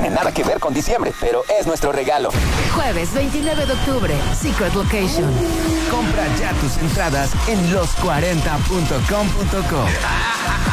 tiene nada que ver con diciembre, pero es nuestro regalo. Jueves 29 de octubre, Secret Location. Compra ya tus entradas en los40.com.co.